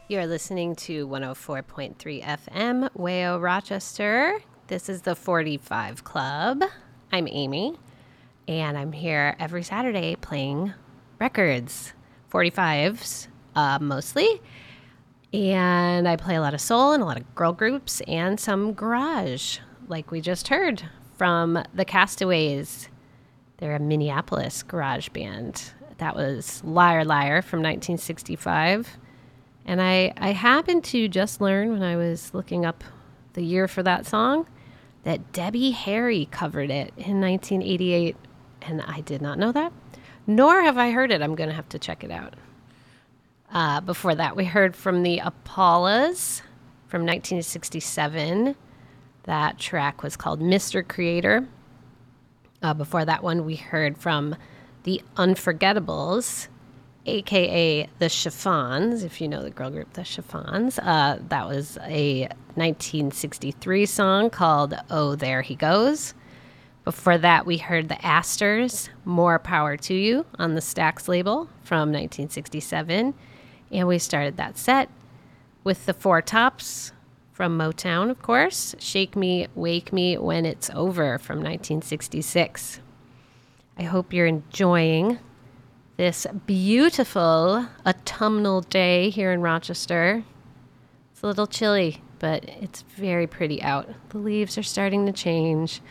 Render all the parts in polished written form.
You're listening to 104.3 FM, WAYO Rochester. This is the 45 Club. I'm Amy, and I'm here every Saturday playing records, 45s mostly. And I play a lot of soul and a lot of girl groups and some garage, like we just heard from the Castaways. They're a Minneapolis garage band. That was Liar Liar from 1965. And I happened to just learn when I was looking up the year for that song that Debbie Harry covered it in 1988. And I did not know that, nor have I heard it. I'm going to have to check it out. Before that, we heard from the Apollas from 1967. That track was called Mr. Creator. Before that one, we heard from the Unforgettables, a.k.a. the Chiffons, if you know the girl group, the Chiffons. That was a 1963 song called Oh, There He Goes. Before that, we heard the Astors, More Power to You, on the Stax label from 1967. And we started that set with the Four Tops from Motown, of course. Shake Me, Wake Me When It's Over from 1966. I hope you're enjoying this beautiful autumnal day here in Rochester. It's a little chilly, but it's very pretty out. The leaves are starting to change.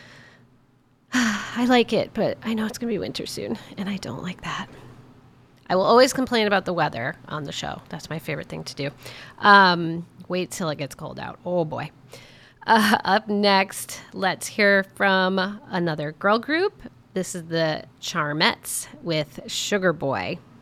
I like it, but I know it's going to be winter soon, and I don't like that. I will always complain about the weather on the show. That's my favorite thing to do. Wait till it gets cold out. Oh, boy. Up next, let's hear from another girl group. This is the Charmettes with Sugar Boy.